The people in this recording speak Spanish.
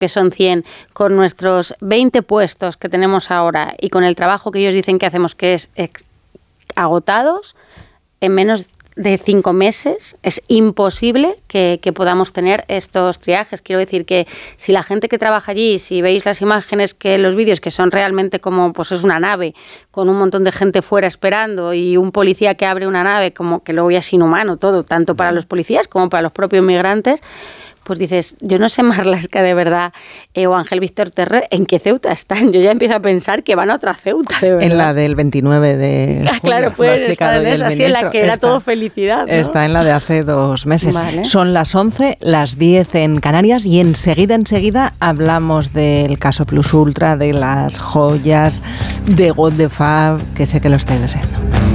que son 100, con nuestros 20 puestos que tenemos ahora y con el trabajo que ellos dicen que hacemos, que es agotados, en menos de 5 meses es imposible que podamos tener estos triajes. Quiero decir que si la gente que trabaja allí, si veis las imágenes, que los vídeos, que son realmente como, pues es una nave con un montón de gente fuera esperando y un policía que abre una nave, como que luego ya es inhumano todo, tanto para los policías como para los propios migrantes, pues dices, yo no sé, Marlaska, de verdad, o Ángel Víctor Terre, ¿en qué Ceuta están? Yo ya empiezo a pensar que van a otra Ceuta, de verdad. En la del 29 de julio. Claro, puede estar en esa, así en la que era todo felicidad, ¿no? Está en la de hace 2 meses. Vale. Son las 11, las 10 en Canarias, y enseguida hablamos del caso Plus Ultra, de las joyas, de What the Fab, que sé que lo estáis deseando.